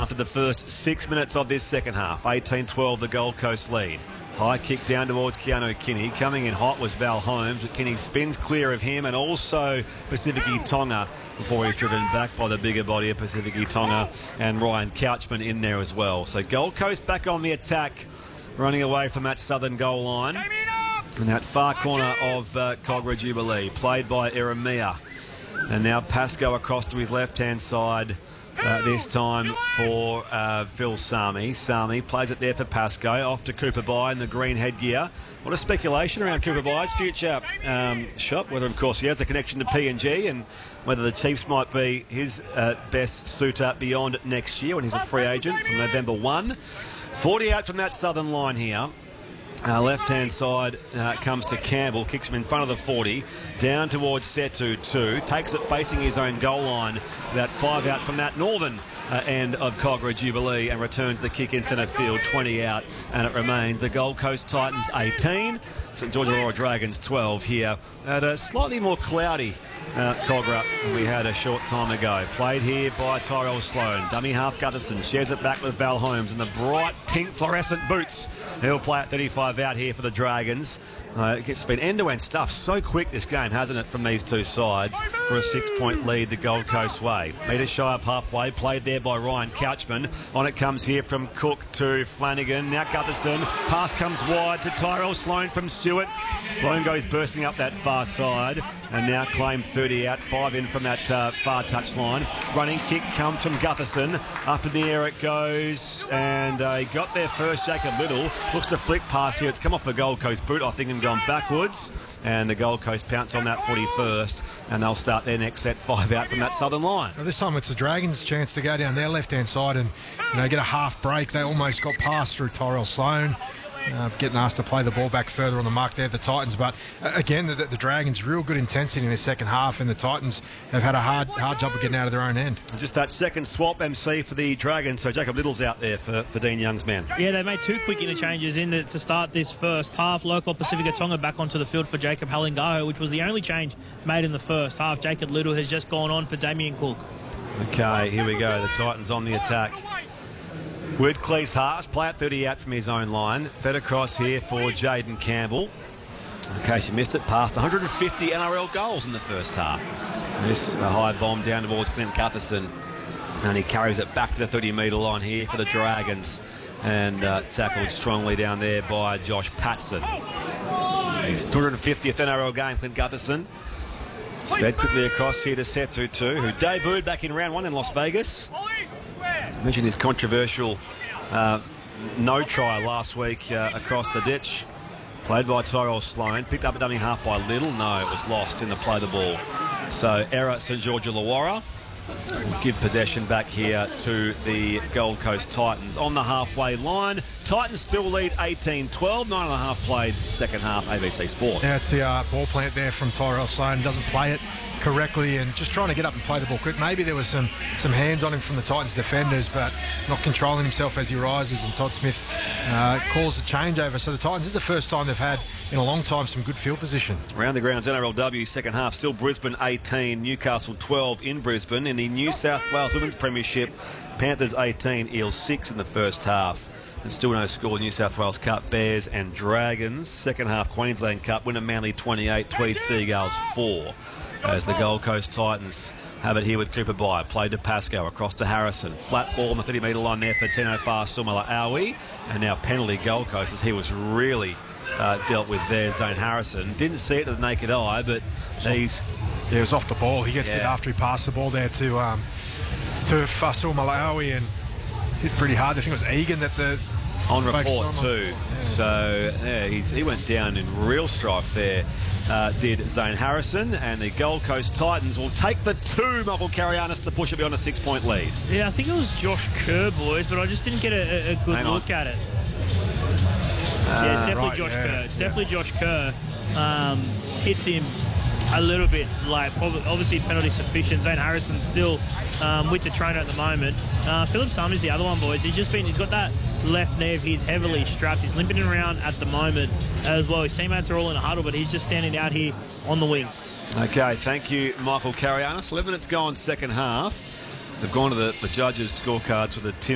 after the first 6 minutes of this second half. 18-12 the Gold Coast lead. High kick down towards Keanu Kinney. Coming in hot was Val Holmes, but Kinney spins clear of him, and also Pacifici Tonga before he's driven back by the bigger body of Pacifici Tonga and Ryan Couchman in there as well. So Gold Coast back on the attack, running away from that southern goal line. In that far corner of Cogra Jubilee, played by Eremia. And now Pascoe across to his left-hand side. This time for Phil Sami. Sami plays it there for Pascoe. Off to Cooper Bye in the green headgear. What a speculation around Cooper Bye's future shot. Whether, of course, he has a connection to PNG and whether the Chiefs might be his best suitor beyond next year when he's a free agent from November 1. 40 out from that southern line here. Left-hand side comes to Campbell, kicks him in front of the 40, down towards Setu 2, takes it facing his own goal line, about 5 out from that northern end of Cogra Jubilee, and returns the kick in centre field, 20 out, and it remains the Gold Coast Titans 18, St George Illawarra Dragons 12 here at a slightly more cloudy Cogra we had a short time ago. Played here by Tyrell Sloan. Dummy half Gutterson shares it back with Val Holmes in the bright pink fluorescent boots. He'll play at 35 out here for the Dragons. It's been end-to-end stuff so quick this game, hasn't it, from these two sides for a 6-point lead the Gold Coast way. Metres shy of halfway, played there by Ryan Couchman. On it comes here from Cook to Flanagan. Now Gutherson. Pass comes wide to Tyrell Sloan from Stewart. Sloan goes bursting up that far side and now claimed 30 out, 5 in from that far touch line. Running kick comes from Gutherson. Up in the air it goes, and he got there first, Jacob Little. Looks to flick past here. It's come off the Gold Coast boot, I think, and gone backwards. And the Gold Coast pounce on that 41st, and they'll start their next set 5 out from that southern line. Well, this time it's the Dragons' chance to go down their left-hand side and get a half break. They almost got past through Tyrell Sloan. Getting asked to play the ball back further on the mark there, the Titans. But again, the Dragons, real good intensity in the second half, and the Titans have had a hard job of getting out of their own end. Just that second swap MC for the Dragons, so Jacob Little's out there for Dean Young's man. Yeah, they made 2 quick interchanges to start this first half. Local Pacifica Tonga back onto the field for Jacob Halingaho, which was the only change made in the first half. Jacob Little has just gone on for Damien Cook. Okay, here we go. The Titans on the attack. With Cleese Haas, play at 30 out from his own line. Fed across here for Jaden Campbell. In case you missed it, passed 150 NRL goals in the first half. This a high bomb down towards Clint Gutherson. And he carries it back to the 30-metre line here for the Dragons. And tackled strongly down there by Josh Patson. His 250th NRL game, Clint Gutherson. It's fed quickly across here to Setu 2, who debuted back in round 1 in Las Vegas. Mentioned his controversial no try last week across the ditch. Played by Tyrell Sloan. Picked up a dummy half by Little. No, it was lost in the play the ball. So error St George Illawarra. We'll give possession back here to the Gold Coast Titans on the halfway line. Titans still lead 18-12. 9.5 played second half, ABC Sport. Yeah, it's the ball plant there from Tyrell Sloan. Doesn't play it correctly and just trying to get up and play the ball quick. Maybe there was some hands on him from the Titans defenders, but not controlling himself as he rises, and Todd Smith calls a changeover. So the Titans, this is the first time they've had in a long time some good field position. Around the grounds, NRLW second half, still Brisbane 18, Newcastle 12 in Brisbane. In the New South Wales Women's Premiership, Panthers 18, Eels 6 in the first half. And still no score, New South Wales Cup, Bears and Dragons. Second half, Queensland Cup, winner Manly 28, Tweed Seagulls 4. As the Gold Coast Titans have it here with Cooper Bye. Played to Pascoe, across to Harrison. Flat ball on the 30-metre line there for Tino Sumala Aui. And now penalty Gold Coast, as he was really dealt with there, Zane Harrison. Didn't see it to the naked eye, but he's... Yeah, it was off the ball. He gets it after he passed the ball there to Fasul Malawi and hit pretty hard. I think it was Egan that the... On report too. Yeah. So yeah, he went down in real strife there, did Zane Harrison, and the Gold Coast Titans will take the 2, Michael Carianis, to push it beyond a 6-point lead. Yeah, I think it was Josh Kerr, boys, but I just didn't get a good look at it. Yeah, it's definitely Josh Kerr. It's definitely Josh Kerr. Hits him a little bit, like, obviously penalty sufficient. Zane Harrison still with the trainer at the moment. Philip Summers, the other one, boys. He's got that left knee of his heavily strapped. He's limping around at the moment as well. His teammates are all in a huddle, but he's just standing out here on the wing. Okay, thank you, Michael Carianis. 11 minutes gone second half. They've gone to the judges' scorecards for the Tim